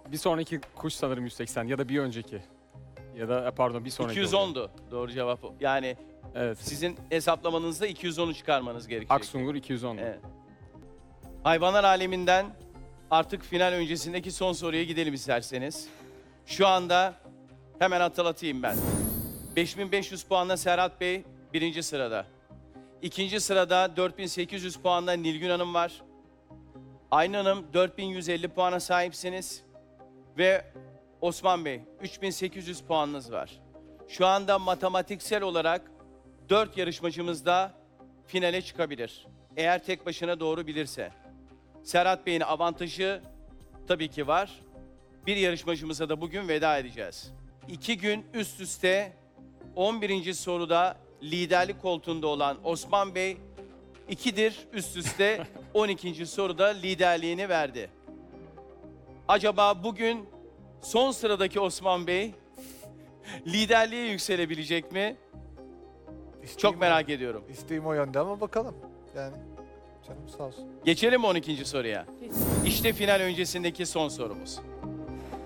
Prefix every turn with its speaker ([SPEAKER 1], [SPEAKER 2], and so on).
[SPEAKER 1] Bir sonraki kuş sanırım 180 ya da bir önceki. Ya da pardon bir sonraki.
[SPEAKER 2] 210'du doğru cevap. Yani
[SPEAKER 1] Evet.
[SPEAKER 2] sizin hesaplamanızda 210'u çıkarmanız gerekecek.
[SPEAKER 1] Aksungur 210.
[SPEAKER 2] Evet. Hayvanlar aleminden artık final öncesindeki son soruya gidelim isterseniz. Şu anda hemen hatırlatayım ben. 5500 puanla Serhat Bey birinci sırada. İkinci sırada 4800 puanla Nilgün Hanım var. Aynı Hanım 4150 puana sahipsiniz. Ve Osman Bey 3800 puanınız var. Şu anda matematiksel olarak 4 yarışmacımız da finale çıkabilir. Eğer tek başına doğru bilirse. Serhat Bey'in avantajı tabii ki var. Bir yarışmacımıza da bugün veda edeceğiz. 2 gün üst üste 11. soruda liderlik koltuğunda olan Osman Bey 2'dir üst üste 12. soruda liderliğini verdi. Acaba bugün son sıradaki Osman Bey liderliğe yükselebilecek mi? Çok merak ediyorum.
[SPEAKER 3] İsteğim o yönde ama bakalım. Yani canım sağ olsun.
[SPEAKER 2] Geçelim mi 12. soruya? İşte final öncesindeki son sorumuz.